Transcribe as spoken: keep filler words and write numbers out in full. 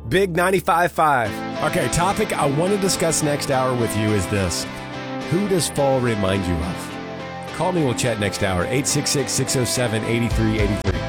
Big ninety-five point five. Okay, topic I want to discuss next hour with you is this. Who does fall remind you of? Call me, we'll chat next hour. eight six six, six oh seven, eight three eight three.